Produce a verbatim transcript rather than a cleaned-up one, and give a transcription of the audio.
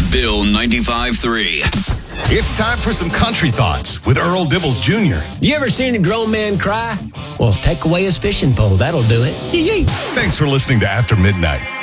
Bill ninety-five three. It's time for some country thoughts with Earl Dibbles Junior You ever seen a grown man cry? Well, take away his fishing pole. That'll do it. Yee-yee. Thanks for listening to After Midnight.